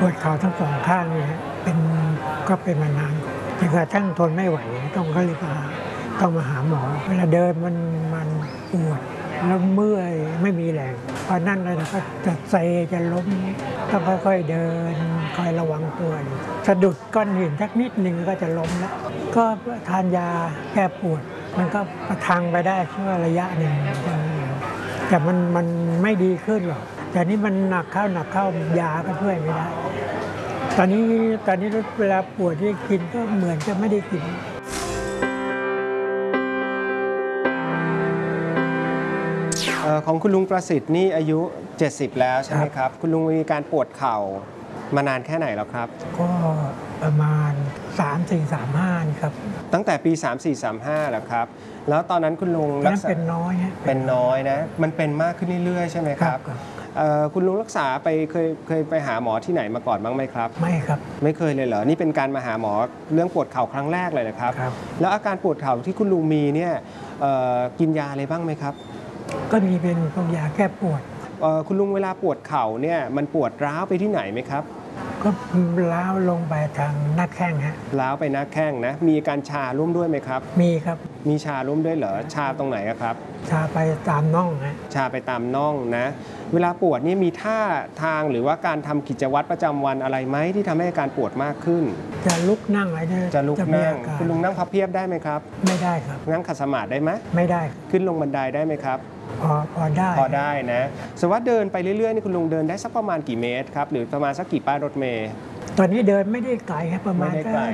วดเข่าทั้งสองข้างเนี่ยก็เป็นมานานจนกระทั่งทนไม่ไหวต้องก็เลยต้องมาหาหมอเวลาเดินมันปวดแล้วเมื่อยไม่มีแรงพอนั่นเลยก็จะเซจะล้มต้องค่อยๆเดินคอยระวังตัวสะดุดก้อนหินสักนิดหนึ่งก็จะล้มแล้วก็ทานยาแก้ปวดมันก็ประทังไปได้ชั่วระยะหนึ่งแต่มันไม่ดีขึ้นหรอกแต่นี่มันหนักเข้ายาก็ช่วยไม่ได้ตอนนี้เวลาปวดที่กินก็เหมือนจะไม่ได้กินของคุณลุงประสิทธิ์นี่อายุ70แล้วใช่ไหมครับคุณลุงมีการปวดเข่ามานานแค่ไหนแล้วครับก็ประมาณ3435นี่ครับตั้งแต่ปี3435แล้วครับแล้วตอนนั้นคุณลุงรักษาเป็นน้อยนะมันเป็นมากขึ้นเรื่อยๆใช่ไหมครับคุณลุงรักษาไปเคยไปหาหมอที่ไหนมาก่อนบ้างไหมครับไม่ครับไม่เคยเลยเหรอนี่เป็นการมาหาหมอเรื่องปวดเข่าครั้งแรกเลยนะครับแล้วอาการปวดเข่าที่คุณลุงมีเนี่ยกินยาอะไรบ้างไหมครับก็มีเป็นพวกยาแก้ปวดคุณลุงเวลาปวดเข่าเนี่ยมันปวดร้าวไปที่ไหนไหมครับก็ล้าวลงไปทางหน้าแข้งฮะล้าวไปหน้าแข้งนะมีการชาร่วมด้วยไหมครับมีครับมีชาร่วมด้วยเหรอชาตรงไหนครับชาไปตามน่องฮะชาไปตามน่องนะเวลาปวดนี่มีท่าทางหรือว่าการทำกิจวัตรประจำวันอะไรไหมที่ทำให้อาการปวดมากขึ้นจะลุกนั่งอะไรจะลุกนั่งคุณลุงนั่งพับเพียบได้ไหมครับไม่ได้ครับนั่งขัดสมาธิได้ไหมไม่ได้ขึ้นลงบันไดได้ไหมครับพอได้นะสมมติว่าเดินไปเรื่อยๆนี่คุณลุงเดินได้สักประมาณกี่เมตรครับหรือประมาณสักกี่ป้ายรถเมล์ตอนนี้เดินไม่ได้ไกลครับประมาณ